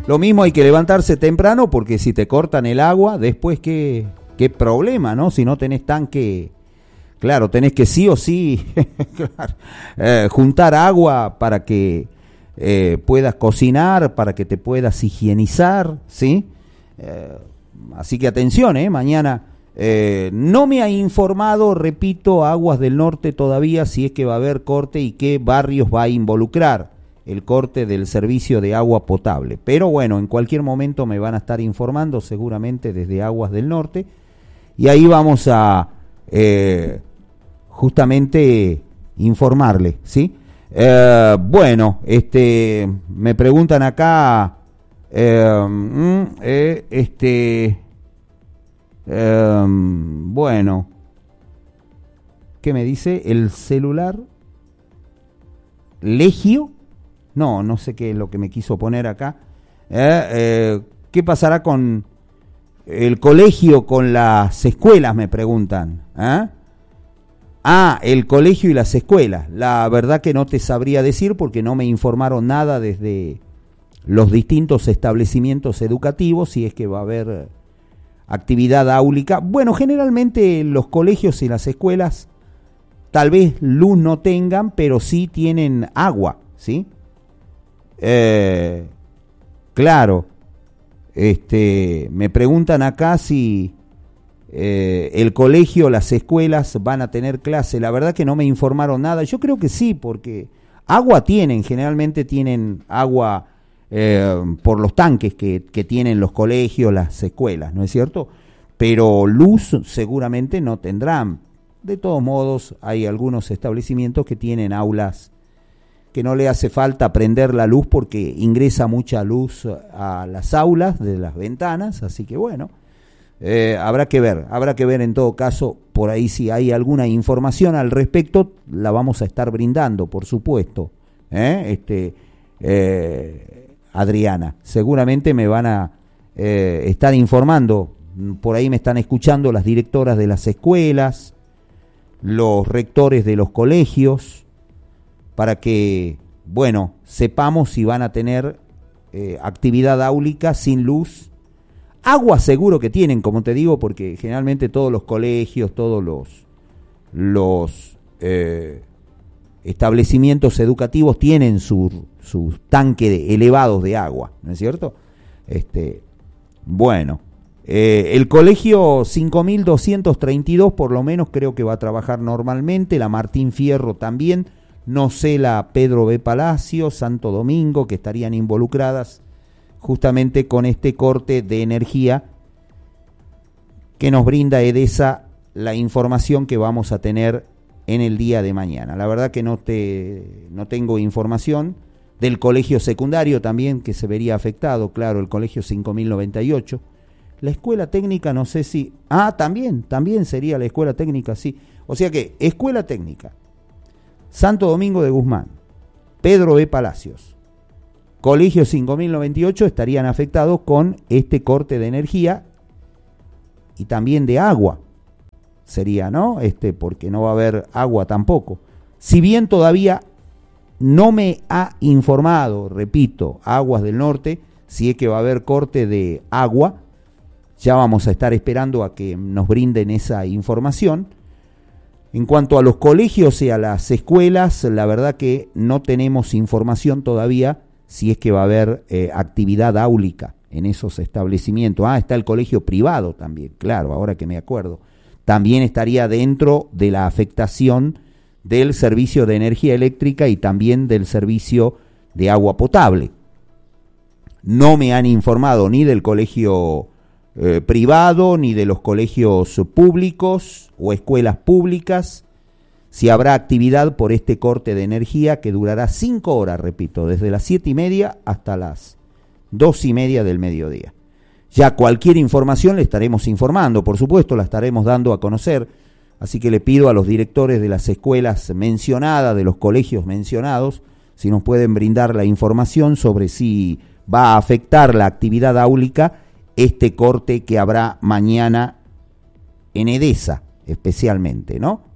Lo mismo hay que levantarse temprano porque si te cortan el agua, después qué problema, ¿no? Si no tenés tanque, claro, tenés que sí o sí juntar agua para que puedas cocinar, para que te puedas higienizar, ¿sí? Así que atención, mañana no me ha informado, repito, Aguas del Norte todavía si es que va a haber corte y qué barrios va a involucrar el corte del servicio de agua potable. Pero bueno, en cualquier momento me van a estar informando seguramente desde Aguas del Norte y ahí vamos a justamente informarle, ¿sí? Bueno, me preguntan acá, bueno, ¿qué me dice? ¿El celular? ¿Legio? No sé qué es lo que me quiso poner acá. ¿Qué pasará con el colegio, con las escuelas? Me preguntan. El colegio y las escuelas. La verdad que no te sabría decir porque no me informaron nada desde los distintos establecimientos educativos si es que va a haber actividad áulica. Bueno, generalmente los colegios y las escuelas tal vez luz no tengan, pero sí tienen agua, ¿sí? Claro, me preguntan acá si el colegio, las escuelas van a tener clase. La verdad que no me informaron nada. Yo creo que sí, porque agua tienen, generalmente tienen agua por los tanques que tienen los colegios, las escuelas, ¿no es cierto? Pero luz seguramente no tendrán. De todos modos, hay algunos establecimientos que tienen aulas que no le hace falta prender la luz porque ingresa mucha luz a las aulas de las ventanas, así que bueno, habrá que ver en todo caso, por ahí si hay alguna información al respecto, la vamos a estar brindando, por supuesto, Adriana, seguramente me van a estar informando, por ahí me están escuchando las directoras de las escuelas, los rectores de los colegios, para que, bueno, sepamos si van a tener actividad áulica sin luz. Agua seguro que tienen, como te digo, porque generalmente todos los colegios, todos los establecimientos educativos tienen sus tanques elevados de agua, ¿no es cierto? Bueno, el colegio 5232 por lo menos creo que va a trabajar normalmente, la Martín Fierro también. No sé la Pedro B. Palacio, Santo Domingo, que estarían involucradas justamente con este corte de energía que nos brinda EDESA, la información que vamos a tener en el día de mañana. La verdad que no tengo información del colegio secundario también, que se vería afectado, claro, el colegio 5098. La escuela técnica no sé si... también sería la escuela técnica, sí. O sea que, escuela técnica, Santo Domingo de Guzmán, Pedro B. Palacios, Colegio 5098 estarían afectados con este corte de energía y también de agua. Sería, ¿no? Porque no va a haber agua tampoco. Si bien todavía no me ha informado, repito, Aguas del Norte, si es que va a haber corte de agua, ya vamos a estar esperando a que nos brinden esa información. En cuanto a los colegios y a las escuelas, la verdad que no tenemos información todavía si es que va a haber actividad áulica en esos establecimientos. Está el colegio privado también, claro, ahora que me acuerdo. También estaría dentro de la afectación del servicio de energía eléctrica y también del servicio de agua potable. No me han informado ni del colegio privado ni de los colegios públicos o escuelas públicas si habrá actividad por este corte de energía que durará 5 horas, repito, desde las 7:30 hasta las 2:30 del mediodía. Ya cualquier información le estaremos informando, por supuesto, la estaremos dando a conocer, así que le pido a los directores de las escuelas mencionadas, de los colegios mencionados, si nos pueden brindar la información sobre si va a afectar la actividad áulica este corte que habrá mañana en EDESA, especialmente, ¿no?